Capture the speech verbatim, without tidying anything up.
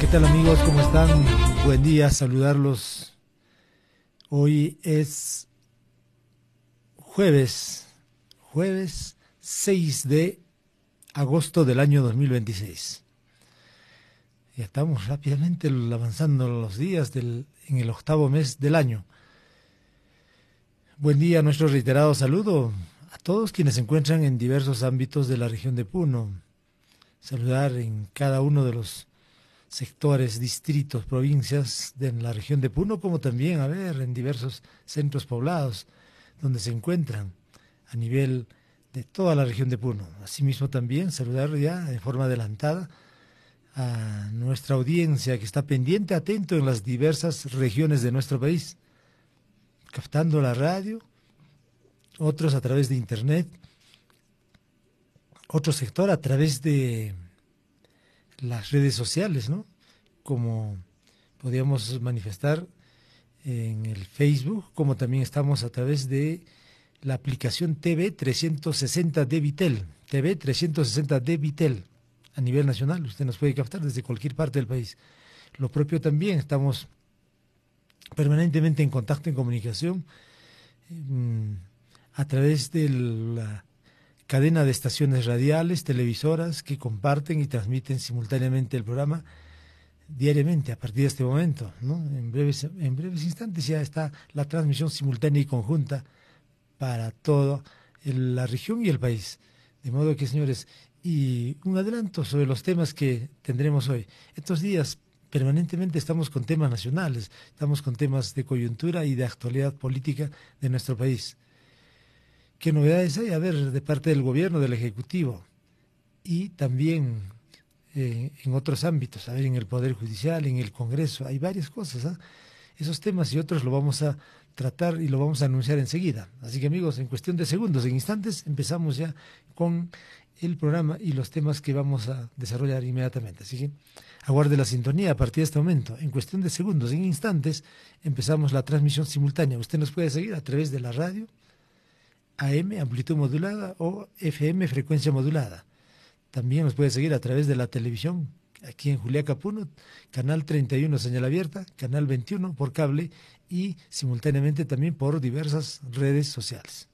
¿Qué tal amigos? ¿Cómo están? Buen día, saludarlos. Hoy es jueves, jueves seis de agosto del año dos mil veintiséis. Ya estamos rápidamente avanzando los días del, en el octavo mes del año. Buen día, nuestro reiterado saludo a todos quienes se encuentran en diversos ámbitos de la región de Puno. Saludar en cada uno de los sectores, distritos, provincias de la región de Puno, como también, a ver, en diversos centros poblados donde se encuentran a nivel de toda la región de Puno. Asimismo también saludar ya de forma adelantada a nuestra audiencia que está pendiente, atento en las diversas regiones de nuestro país, captando la radio, otros a través de internet, otro sector a través de las redes sociales, ¿no? Como podíamos manifestar en el Facebook, como también estamos a través de la aplicación T V trescientos sesenta de Vitel, T V trescientos sesenta de Vitel, a nivel nacional, usted nos puede captar desde cualquier parte del país. Lo propio también, estamos permanentemente en contacto, en comunicación, eh, a través de la cadena de estaciones radiales, televisoras que comparten y transmiten simultáneamente el programa diariamente a partir de este momento, ¿no? En breves, en breves instantes ya está la transmisión simultánea y conjunta para toda la región y el país. De modo que, señores, y un adelanto sobre los temas que tendremos hoy. Estos días permanentemente estamos con temas nacionales, estamos con temas de coyuntura y de actualidad política de nuestro país. ¿Qué novedades hay? A ver, de parte del gobierno, del Ejecutivo y también eh, en otros ámbitos, a ver, en el Poder Judicial, en el Congreso, hay varias cosas, ¿eh? Esos temas y otros lo vamos a tratar y lo vamos a anunciar enseguida. Así que amigos, en cuestión de segundos, en instantes, empezamos ya con el programa y los temas que vamos a desarrollar inmediatamente. Así que aguarde la sintonía a partir de este momento. En cuestión de segundos, en instantes, empezamos la transmisión simultánea. Usted nos puede seguir a través de la radio, A M, amplitud modulada, o F M, frecuencia modulada. También nos puede seguir a través de la televisión, aquí en Juliaca, Puno, canal treinta y uno, señal abierta, canal veintiuno por cable y simultáneamente también por diversas redes sociales.